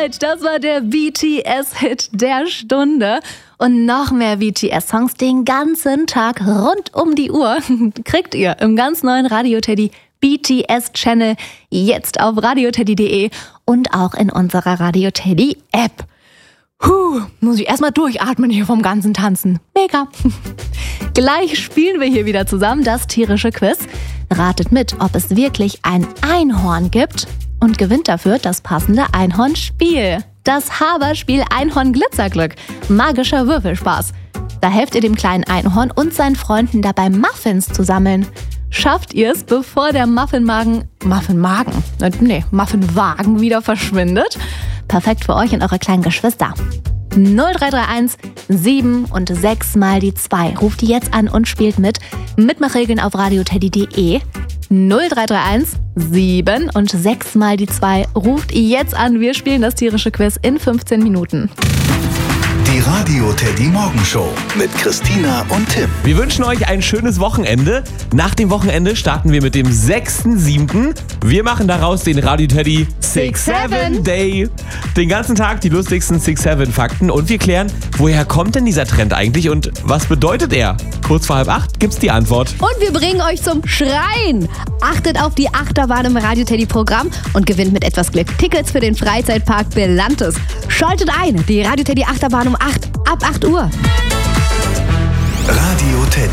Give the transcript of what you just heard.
Dynamite, das war der BTS-Hit der Stunde. Und noch mehr BTS-Songs den ganzen Tag rund um die Uhr kriegt ihr im ganz neuen Radio Teddy BTS-Channel jetzt auf radioteddy.de und auch in unserer Radio Teddy App. Muss ich erstmal durchatmen hier vom ganzen Tanzen. Mega. Gleich spielen wir hier wieder zusammen das tierische Quiz. Ratet mit, ob es wirklich ein Einhorn gibt und gewinnt dafür das passende Einhornspiel. Das Haberspiel Einhorn Glitzerglück. Magischer Würfelspaß. Da helft ihr dem kleinen Einhorn und seinen Freunden dabei, Muffins zu sammeln. Schafft ihr es, bevor der Muffinwagen wieder verschwindet? Perfekt für euch und eure kleinen Geschwister. 0331 7 und 6 mal die 2. Ruft die jetzt an und spielt mit. Mitmachregeln auf radioteddy.de. 0331 7 und 6 mal die 2. Ruft jetzt an. Wir spielen das tierische Quiz in 15 Minuten. Die Radio Teddy Morgenshow mit Christina und Tim. Wir wünschen euch ein schönes Wochenende. Nach dem Wochenende starten wir mit dem 6.7. Wir machen daraus den Radio Teddy 6-7 Day. Den ganzen Tag die lustigsten 6-7-Fakten und wir klären, woher kommt denn dieser Trend eigentlich und was bedeutet er? Kurz vor 7:30 gibt's die Antwort. Und wir bringen euch zum Schreien. Achtet auf die Achterbahn im Radio Teddy Programm und gewinnt mit etwas Glück Tickets für den Freizeitpark Belantes. Schaltet ein, die Radio Teddy Achterbahn um 8 ab 8 Uhr. Radio Teddy.